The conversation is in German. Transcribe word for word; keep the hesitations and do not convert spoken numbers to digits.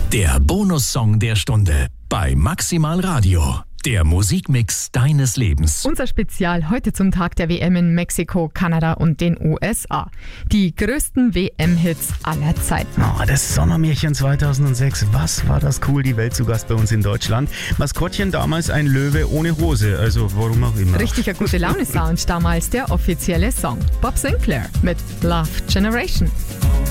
Der Bonussong der Stunde bei Maximal Radio. Der Musikmix deines Lebens. Unser Spezial heute zum Tag der W M in Mexiko, Kanada und den U S A. Die größten W M-Hits aller Zeiten. Oh, das Sommermärchen zweitausendsechs. Was war das cool, die Welt zu Gast bei uns in Deutschland. Maskottchen damals ein Löwe ohne Hose, also warum auch immer. Richtiger gute Laune-Sound damals, der offizielle Song. Bob Sinclair mit Love Generation.